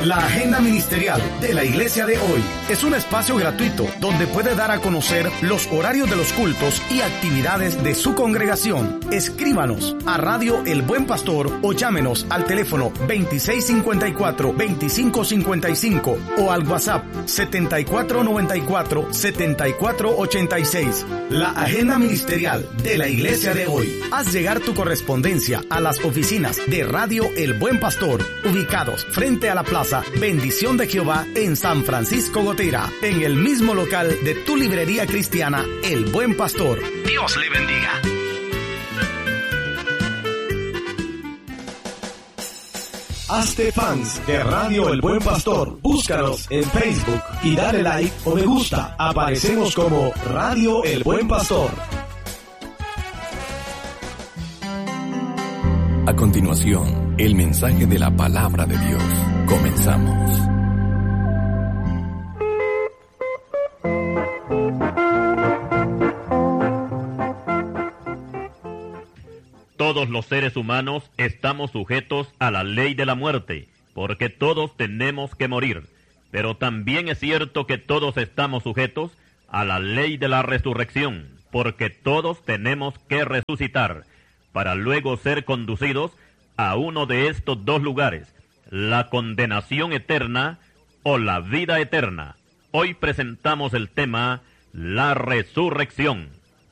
La agenda ministerial de la Iglesia de Hoy es un espacio gratuito donde puede dar a conocer los horarios de los cultos y actividades de su congregación. Escríbanos a Radio El Buen Pastor o llámenos al teléfono 2654-2555 o al WhatsApp 7494-7486. La agenda ministerial de la Iglesia de Hoy. Haz llegar tu correspondencia a las oficinas de Radio El Buen Pastor, ubicados frente a la Plaza Bendición de Jehová en San Francisco Gotera, en el mismo local de tu librería cristiana El Buen Pastor. Dios le bendiga. Hazte fans de Radio El Buen Pastor. Búscanos en Facebook y dale like o me gusta. Aparecemos como Radio El Buen Pastor. A continuación, el mensaje de la palabra de Dios. Comenzamos. Todos los seres humanos estamos sujetos a la ley de la muerte, porque todos tenemos que morir. Pero también es cierto que todos estamos sujetos a la ley de la resurrección, porque todos tenemos que resucitar, para luego ser conducidos a uno de estos dos lugares, la condenación eterna o la vida eterna. Hoy presentamos el tema, la resurrección.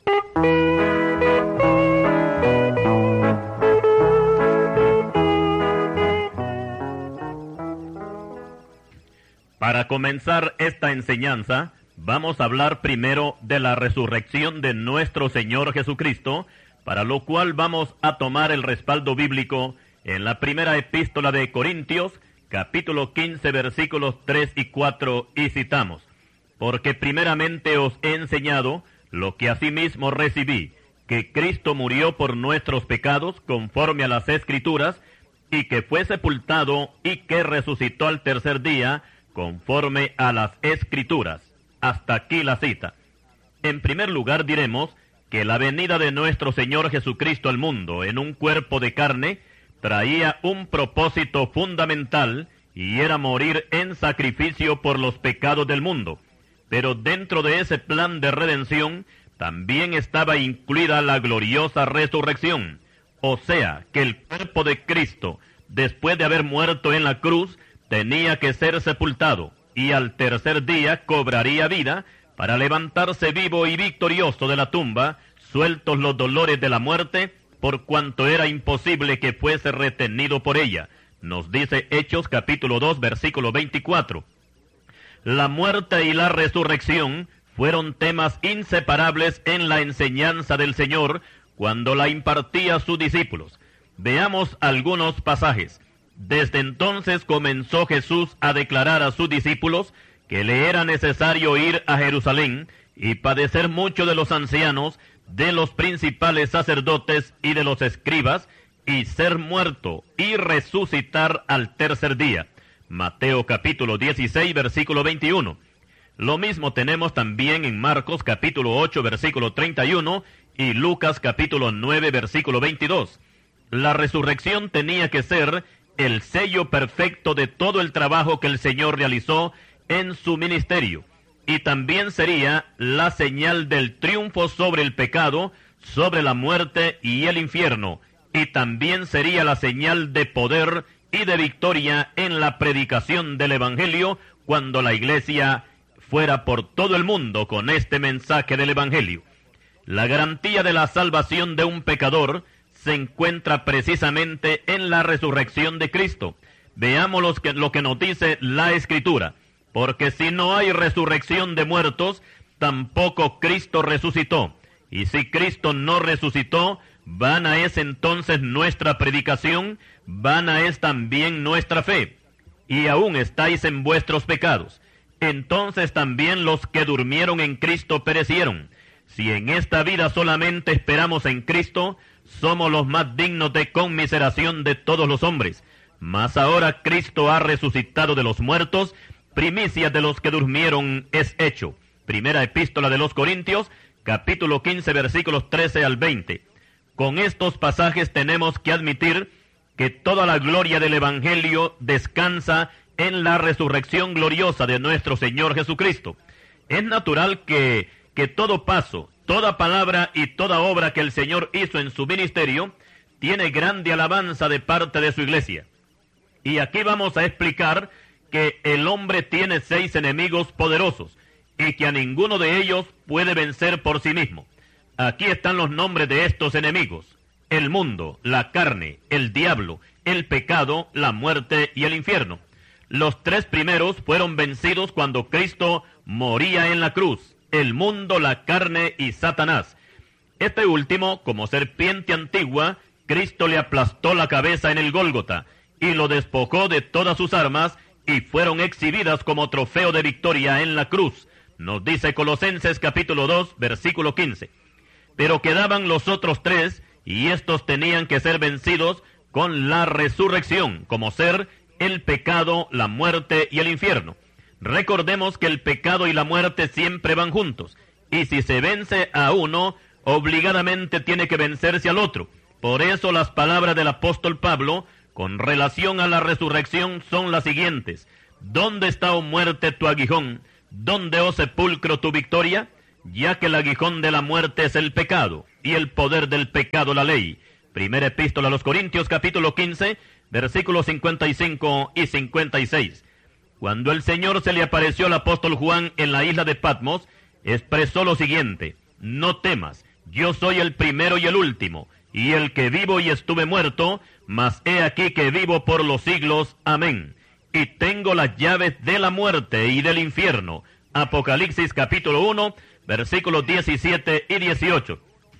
Para comenzar esta enseñanza, vamos a hablar primero de la resurrección de nuestro Señor Jesucristo, para lo cual vamos a tomar el respaldo bíblico en la primera epístola de Corintios, capítulo 15, versículos 3 y 4, y citamos: porque primeramente os he enseñado lo que asimismo recibí, que Cristo murió por nuestros pecados conforme a las Escrituras, y que fue sepultado y que resucitó al tercer día conforme a las Escrituras. Hasta aquí la cita. En primer lugar diremos que la venida de nuestro Señor Jesucristo al mundo en un cuerpo de carne traía un propósito fundamental, y era morir en sacrificio por los pecados del mundo. Pero dentro de ese plan de redención también estaba incluida la gloriosa resurrección, o sea, que el cuerpo de Cristo, después de haber muerto en la cruz, tenía que ser sepultado, y al tercer día cobraría vida, para levantarse vivo y victorioso de la tumba, sueltos los dolores de la muerte, por cuanto era imposible que fuese retenido por ella. Nos dice Hechos capítulo 2, versículo 24. La muerte y la resurrección fueron temas inseparables en la enseñanza del Señor cuando la impartía a sus discípulos. Veamos algunos pasajes. Desde entonces comenzó Jesús a declarar a sus discípulos que le era necesario ir a Jerusalén y padecer mucho de los ancianos, de los principales sacerdotes y de los escribas, y ser muerto y resucitar al tercer día. Mateo capítulo 16, versículo 21. Lo mismo tenemos también en Marcos capítulo 8, versículo 31, y Lucas capítulo 9, versículo 22. La resurrección tenía que ser el sello perfecto de todo el trabajo que el Señor realizó en su ministerio, y también sería la señal del triunfo sobre el pecado, sobre la muerte y el infierno, y también sería la señal de poder y de victoria en la predicación del Evangelio, cuando la iglesia fuera por todo el mundo con este mensaje del Evangelio. La garantía de la salvación de un pecador se encuentra precisamente en la resurrección de Cristo. Veamos lo que nos dice la Escritura. Porque si no hay resurrección de muertos, tampoco Cristo resucitó. Y si Cristo no resucitó, vana es entonces nuestra predicación, vana es también nuestra fe. Y aún estáis en vuestros pecados. Entonces también los que durmieron en Cristo perecieron. Si en esta vida solamente esperamos en Cristo, somos los más dignos de conmiseración de todos los hombres. Mas ahora Cristo ha resucitado de los muertos, primicia de los que durmieron es hecho. Primera epístola de los Corintios, capítulo 15, versículos 13 al 20. Con estos pasajes tenemos que admitir que toda la gloria del Evangelio descansa en la resurrección gloriosa de nuestro Señor Jesucristo. Es natural que todo paso, toda palabra y toda obra que el Señor hizo en su ministerio tiene grande alabanza de parte de su iglesia. Y aquí vamos a explicar que el hombre tiene 6 enemigos poderosos y que a ninguno de ellos puede vencer por sí mismo. Aquí están los nombres de estos enemigos: el mundo, la carne, el diablo, el pecado, la muerte y el infierno. Los 3 primeros fueron vencidos cuando Cristo moría en la cruz: el mundo, la carne y Satanás. Este último, como serpiente antigua, Cristo le aplastó la cabeza en el Gólgota y lo despojó de todas sus armas, y fueron exhibidas como trofeo de victoria en la cruz. Nos dice Colosenses capítulo 2, versículo 15. Pero quedaban los otros 3, y estos tenían que ser vencidos con la resurrección, como ser el pecado, la muerte y el infierno. Recordemos que el pecado y la muerte siempre van juntos, y si se vence a uno, obligadamente tiene que vencerse al otro. Por eso las palabras del apóstol Pablo con relación a la resurrección son las siguientes: ¿dónde está, oh muerte, tu aguijón? ¿Dónde, oh sepulcro, tu victoria? Ya que el aguijón de la muerte es el pecado, y el poder del pecado la ley. Primera epístola a los Corintios, capítulo 15, versículos 55 y 56. Cuando el Señor se le apareció al apóstol Juan en la isla de Patmos, expresó lo siguiente: no temas, yo soy el primero y el último, y el que vivo y estuve muerto, mas he aquí que vivo por los siglos. Amén. Y tengo las llaves de la muerte y del infierno. Apocalipsis capítulo 1, versículos 17 y 18.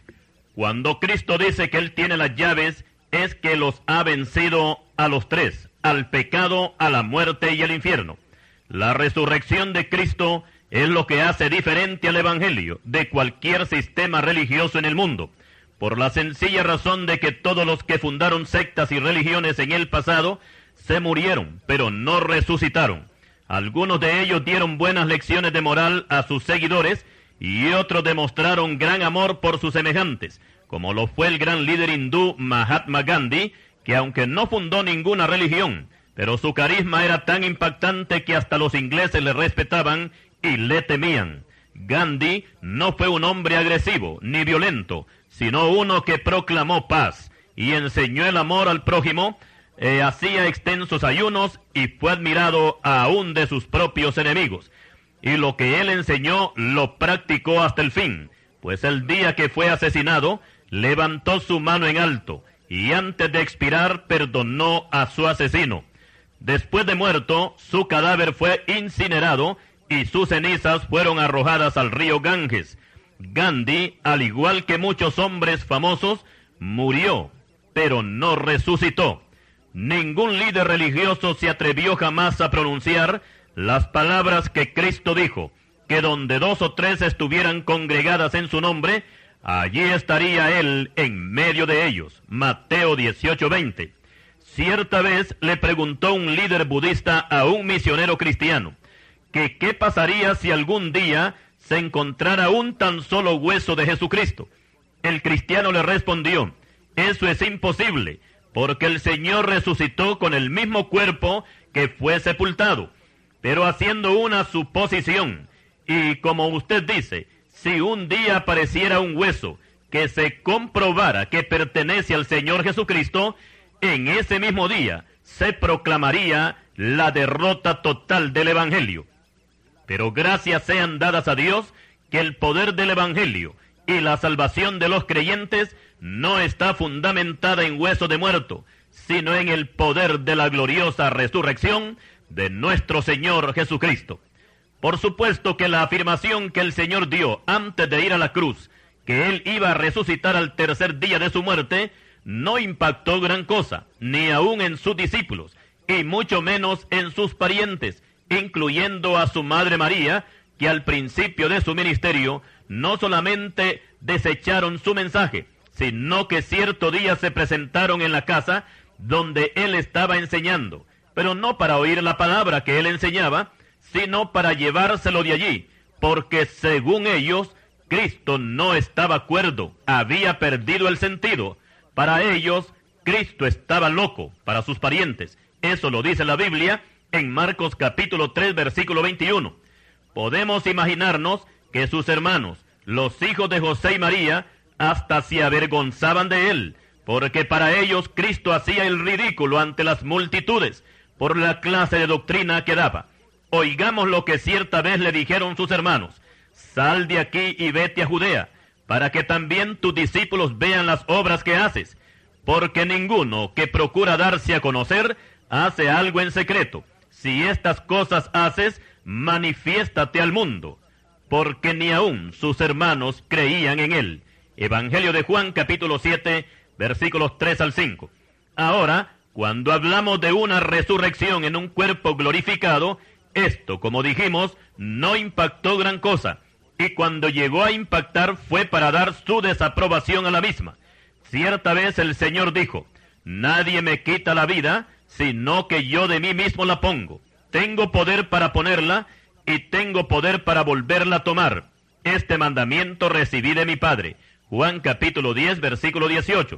Cuando Cristo dice que Él tiene las llaves, es que los ha vencido a los 3, al pecado, a la muerte y al infierno. La resurrección de Cristo es lo que hace diferente al Evangelio de cualquier sistema religioso en el mundo, por la sencilla razón de que todos los que fundaron sectas y religiones en el pasado se murieron, pero no resucitaron. Algunos de ellos dieron buenas lecciones de moral a sus seguidores, y otros demostraron gran amor por sus semejantes, como lo fue el gran líder hindú Mahatma Gandhi, que aunque no fundó ninguna religión, pero su carisma era tan impactante que hasta los ingleses le respetaban y le temían. Gandhi no fue un hombre agresivo ni violento, sino uno que proclamó paz y enseñó el amor al prójimo, hacía extensos ayunos y fue admirado aún de sus propios enemigos. Y lo que él enseñó lo practicó hasta el fin, pues el día que fue asesinado, levantó su mano en alto y antes de expirar perdonó a su asesino. Después de muerto, su cadáver fue incinerado y sus cenizas fueron arrojadas al río Ganges. Gandhi, al igual que muchos hombres famosos, murió, pero no resucitó. Ningún líder religioso se atrevió jamás a pronunciar las palabras que Cristo dijo, que donde 2 o 3 estuvieran congregadas en su nombre, allí estaría Él en medio de ellos. Mateo 18:20. Cierta vez le preguntó un líder budista a un misionero cristiano que qué pasaría si algún día se encontrara un tan solo hueso de Jesucristo. El cristiano le respondió: eso es imposible, porque el Señor resucitó con el mismo cuerpo que fue sepultado. Pero haciendo una suposición, y como usted dice, si un día apareciera un hueso que se comprobara que pertenece al Señor Jesucristo, en ese mismo día se proclamaría la derrota total del Evangelio. Pero gracias sean dadas a Dios que el poder del Evangelio y la salvación de los creyentes no está fundamentada en hueso de muerto, sino en el poder de la gloriosa resurrección de nuestro Señor Jesucristo. Por supuesto que la afirmación que el Señor dio antes de ir a la cruz, que Él iba a resucitar al tercer día de su muerte, no impactó gran cosa, ni aun en sus discípulos, y mucho menos en sus parientes, incluyendo a su madre María, que al principio de su ministerio no solamente desecharon su mensaje, sino que cierto día se presentaron en la casa donde Él estaba enseñando, pero no para oír la palabra que Él enseñaba, sino para llevárselo de allí, porque según ellos, Cristo no estaba cuerdo, había perdido el sentido. Para ellos, Cristo estaba loco. Para sus parientes, eso lo dice la Biblia, en Marcos capítulo 3, versículo 21. Podemos imaginarnos que sus hermanos, los hijos de José y María, hasta se avergonzaban de él, porque para ellos Cristo hacía el ridículo ante las multitudes, por la clase de doctrina que daba. Oigamos lo que cierta vez le dijeron sus hermanos: sal de aquí y vete a Judea, para que también tus discípulos vean las obras que haces, porque ninguno que procura darse a conocer hace algo en secreto. Si estas cosas haces, manifiéstate al mundo, porque ni aun sus hermanos creían en él. Evangelio de Juan, capítulo 7, versículos 3 al 5. Ahora, cuando hablamos de una resurrección en un cuerpo glorificado, esto, como dijimos, no impactó gran cosa, y cuando llegó a impactar fue para dar su desaprobación a la misma. Cierta vez el Señor dijo: nadie me quita la vida, sino que yo de mí mismo la pongo. Tengo poder para ponerla, y tengo poder para volverla a tomar. Este mandamiento recibí de mi Padre. Juan capítulo 10, versículo 18.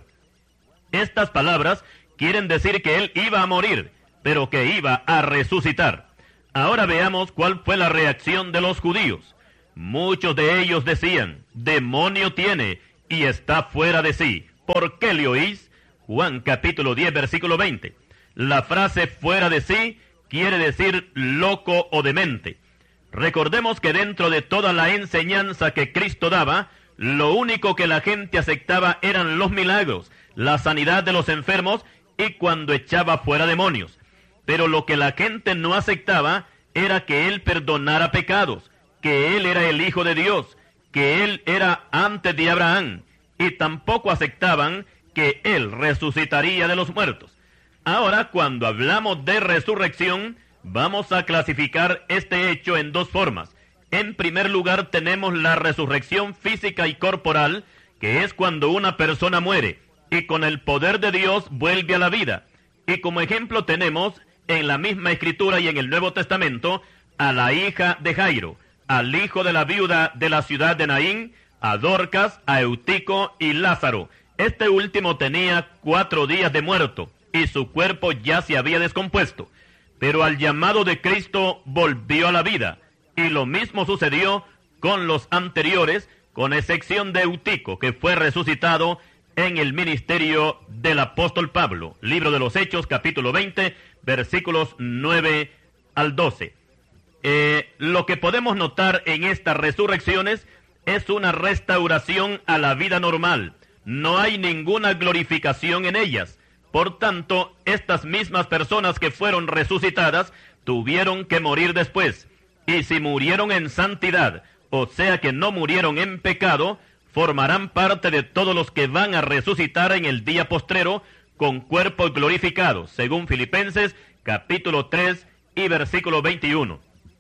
Estas palabras quieren decir que él iba a morir, pero que iba a resucitar. Ahora veamos cuál fue la reacción de los judíos. Muchos de ellos decían: demonio tiene y está fuera de sí. ¿Por qué le oís? Juan capítulo 10, versículo 20. La frase fuera de sí quiere decir loco o demente. Recordemos que dentro de toda la enseñanza que Cristo daba, lo único que la gente aceptaba eran los milagros, la sanidad de los enfermos y cuando echaba fuera demonios. Pero lo que la gente no aceptaba era que él perdonara pecados, que él era el Hijo de Dios, que él era antes de Abraham, y tampoco aceptaban que él resucitaría de los muertos. Ahora, cuando hablamos de resurrección, vamos a clasificar este hecho en dos formas. En primer lugar, tenemos la resurrección física y corporal, que es cuando una persona muere, y con el poder de Dios vuelve a la vida. Y como ejemplo tenemos, en la misma Escritura y en el Nuevo Testamento, a la hija de Jairo, al hijo de la viuda de la ciudad de Naín, a Dorcas, a Eutico y Lázaro. Este último tenía 4 días de muerto, y su cuerpo ya se había descompuesto. Pero al llamado de Cristo volvió a la vida, y lo mismo sucedió con los anteriores, con excepción de Eutico, que fue resucitado en el ministerio del apóstol Pablo. Libro de los Hechos, capítulo 20, versículos 9 al 12. Lo que podemos notar en estas resurrecciones es una restauración a la vida normal. No hay ninguna glorificación en ellas. Por tanto, estas mismas personas que fueron resucitadas tuvieron que morir después. Y si murieron en santidad, o sea que no murieron en pecado, formarán parte de todos los que van a resucitar en el día postrero con cuerpos glorificados, según Filipenses capítulo 3 y versículo 21.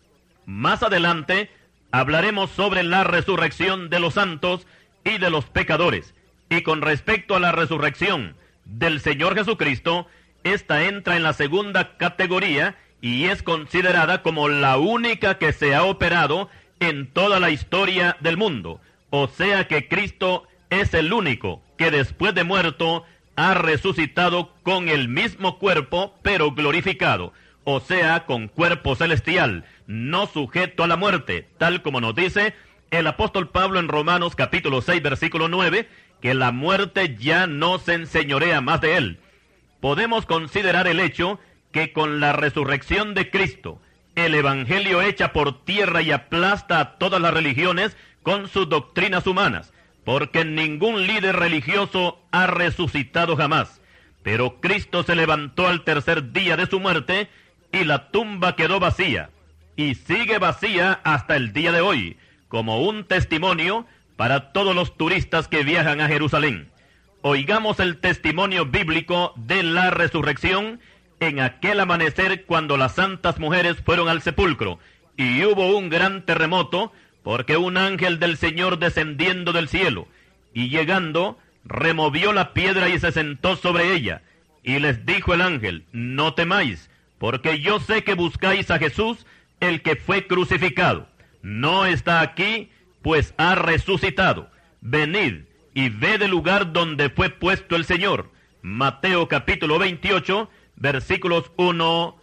Más adelante hablaremos sobre la resurrección de los santos y de los pecadores. Y con respecto a la resurrección del Señor Jesucristo, esta entra en la segunda categoría y es considerada como la única que se ha operado en toda la historia del mundo. O sea que Cristo es el único que después de muerto ha resucitado con el mismo cuerpo, pero glorificado. O sea, con cuerpo celestial, no sujeto a la muerte, tal como nos dice el apóstol Pablo en Romanos capítulo 6, versículo 9, que la muerte ya no se enseñorea más de él. Podemos considerar el hecho que con la resurrección de Cristo, el Evangelio echa por tierra y aplasta a todas las religiones con sus doctrinas humanas, porque ningún líder religioso ha resucitado jamás. Pero Cristo se levantó al tercer día de su muerte y la tumba quedó vacía, y sigue vacía hasta el día de hoy, como un testimonio para todos los turistas que viajan a Jerusalén. Oigamos el testimonio bíblico de la resurrección en aquel amanecer cuando las santas mujeres fueron al sepulcro, y hubo un gran terremoto, porque un ángel del Señor descendiendo del cielo, y llegando, removió la piedra y se sentó sobre ella, y les dijo el ángel: no temáis, porque yo sé que buscáis a Jesús, el que fue crucificado. No está aquí, pues ha resucitado. Venid y ved el lugar donde fue puesto el Señor. Mateo capítulo 28, versículos 1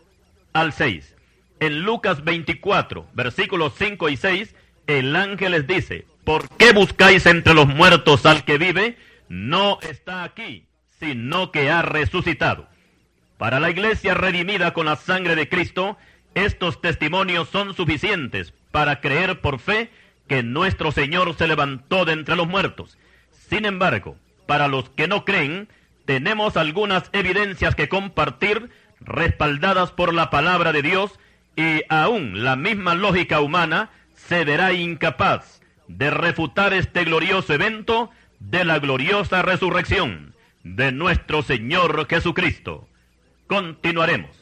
al 6. En Lucas 24, versículos 5 y 6, el ángel les dice: ¿por qué buscáis entre los muertos al que vive? No está aquí, sino que ha resucitado. Para la iglesia redimida con la sangre de Cristo, estos testimonios son suficientes para creer por fe que nuestro Señor se levantó de entre los muertos. Sin embargo, para los que no creen, tenemos algunas evidencias que compartir, respaldadas por la palabra de Dios, y aún la misma lógica humana se verá incapaz de refutar este glorioso evento de la gloriosa resurrección de nuestro Señor Jesucristo. Continuaremos.